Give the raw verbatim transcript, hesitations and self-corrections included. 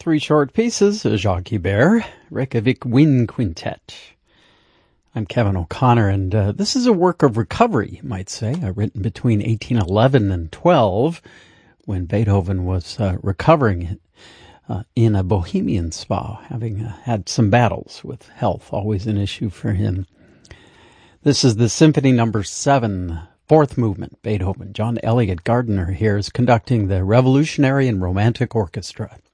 Three short pieces, Jacques Ibert, Reykjavik Wind Quintet. I'm Kevin O'Connor, and uh, this is a work of recovery, you might say, uh, written between eighteen eleven and twelve, when Beethoven was uh, recovering uh, in a Bohemian spa, having uh, had some battles with health, always an issue for him. This is the Symphony Number Seven, fourth movement, Beethoven. John Elliott Gardiner here is conducting the Revolutionary and Romantic Orchestra.